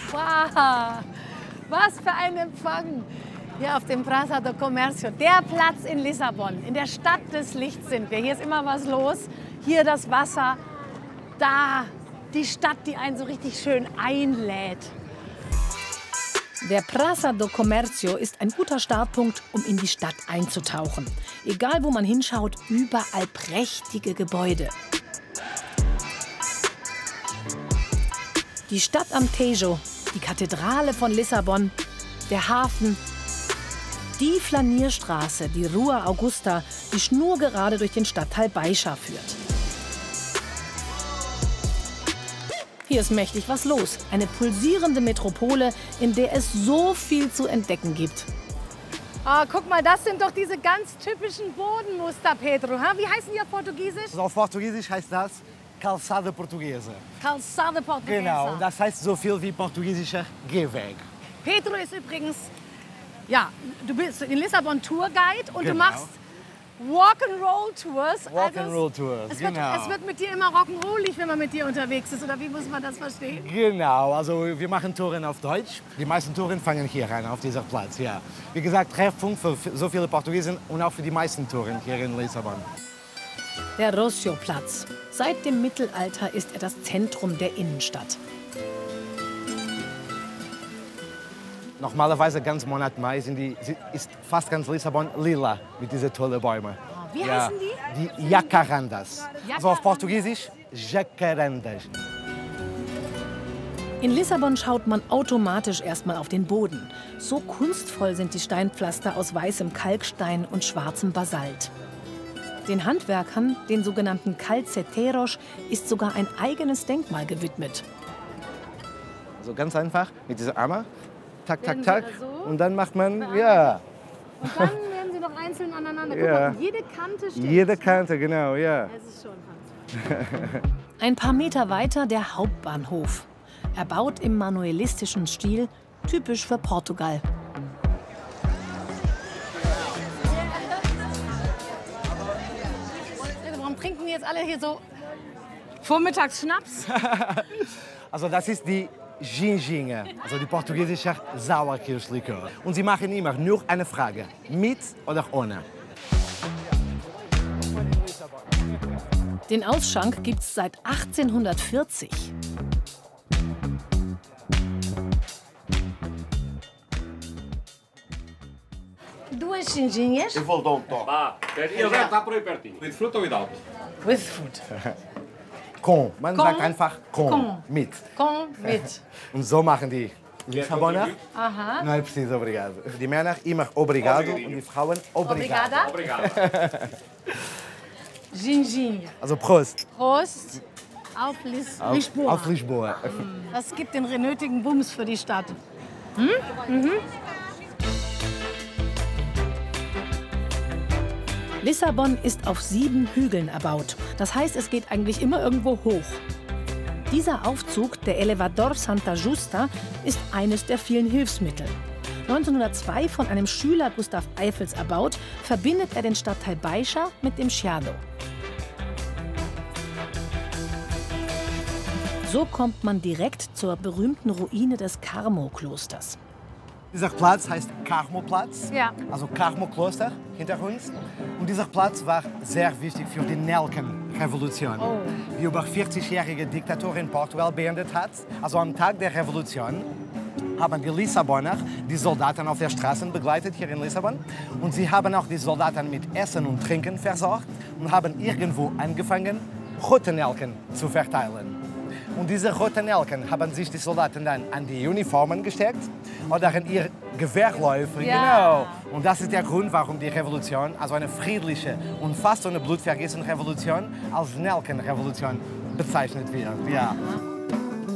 Wow, was für ein Empfang hier auf dem Praça do Comércio. Der Platz in Lissabon, in der Stadt des Lichts sind wir. Hier ist immer was los. Hier das Wasser, da die Stadt, die einen so richtig schön einlädt. Der Praça do Comércio ist ein guter Startpunkt, um in die Stadt einzutauchen. Egal, wo man hinschaut, überall prächtige Gebäude. Die Stadt am Tejo, die Kathedrale von Lissabon, der Hafen, die Flanierstraße, die Rua Augusta, die schnurgerade durch den Stadtteil Baixa führt. Hier ist mächtig was los. Eine pulsierende Metropole, in der es so viel zu entdecken gibt. Ah, guck mal, das sind doch diese ganz typischen Bodenmuster, Pedro. Ha? Wie heißen die auf Portugiesisch? Also auf Portugiesisch heißt das Calçada Portuguesa. Calçada Portuguesa. Genau, und das heißt so viel wie portugiesischer Gehweg. Pedro ist übrigens, ja, du bist in Lissabon Tourguide und Genau. du machst Walk-and-Roll-Tours. Walk-and-Roll-Tours, genau. Es wird mit dir immer rock'n'rollig, wenn man mit dir unterwegs ist, oder wie muss man das verstehen? Genau, also wir machen Touren auf Deutsch. Die meisten Touren fangen hier an, auf dieser Platz, ja. Wie gesagt, Treffpunkt für so viele Portugiesen und auch für die meisten Touren hier in Lissabon. Der Rocio-Platz. Seit dem Mittelalter ist er das Zentrum der Innenstadt. Normalerweise ganz Monat Mai ist fast ganz Lissabon lila mit diesen tollen Bäumen. Wie heißen die? Die Jacarandas. Also auf Portugiesisch Jacarandas. In Lissabon schaut man automatisch erstmal auf den Boden. So kunstvoll sind die Steinpflaster aus weißem Kalkstein und schwarzem Basalt. Den Handwerkern, den sogenannten Calceteros, ist sogar ein eigenes Denkmal gewidmet. So ganz einfach mit dieser Arme. Tak, tak, Werden tak. sie da so? Und dann macht man, ja. Und dann werden sie noch einzeln aneinander. Guck Ja. mal, jede Kante stimmt. Jede Kante, genau, ja. Das ist schon fantastisch. Ein paar Meter weiter der Hauptbahnhof. Erbaut im manuelistischen Stil, typisch für Portugal. Warum trinken die jetzt alle hier so vormittags Schnaps? Also das ist die Ginginha, also die portugiesische Sauerkirschlikör. Und sie machen immer nur eine Frage, mit oder ohne. Den Ausschank gibt's seit 1840. Duas ginginhas. Eu vou dar um toque. Vá, ele já está por aí pertinho. With fruit ou without? With fruit. Com, man Com. sagt einfach com, Com. mit. Com mit. Und so machen die Lissaboner. Aha. Não é preciso, obrigado. Die Männer immer obrigado und die Frauen obrigado. Obrigada. Obrigado. Ginginha. Also Prost. Prost auf Lisboa. Auf Lisboa. Das gibt den nötigen Bums für die Stadt. Lissabon ist auf 7 Hügeln erbaut. Das heißt, es geht eigentlich immer irgendwo hoch. Dieser Aufzug, der Elevador Santa Justa, ist eines der vielen Hilfsmittel. 1902 von einem Schüler Gustav Eiffels erbaut, verbindet er den Stadtteil Baixa mit dem Chiado. So kommt man direkt zur berühmten Ruine des Carmo-Klosters. Dieser Platz heißt Carmo-Platz, Ja. also Carmo-Kloster hinter uns. Und dieser Platz war sehr wichtig für die Nelkenrevolution, die über 40-jährige Diktatur in Portugal beendet hat. Also am Tag der Revolution haben die Lissaboner die Soldaten auf der Straße begleitet hier in Lissabon. Und sie haben auch die Soldaten mit Essen und Trinken versorgt und haben irgendwo angefangen, rote Nelken zu verteilen. Und diese roten Nelken haben sich die Soldaten dann an die Uniformen gesteckt oder in ihre Gewehrläufe. Ja. Genau. Und das ist der Grund, warum die Revolution, also eine friedliche und fast ohne Blutvergießen Revolution, als Nelkenrevolution bezeichnet wird. Ja.